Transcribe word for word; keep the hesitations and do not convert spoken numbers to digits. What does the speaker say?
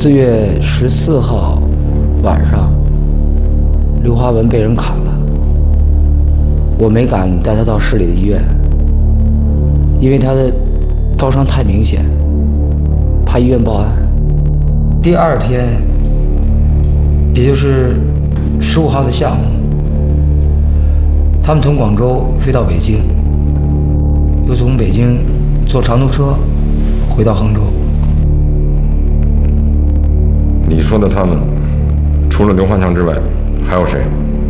四月十四号晚上，刘华文被人砍了。我没敢带他到市里的医院，因为他的刀伤太明显，怕医院报案。第二天，也就是十五号的下午，他们从广州飞到北京，又从北京坐长途车回到杭州。 你说的他们，除了刘华强之外，还有谁？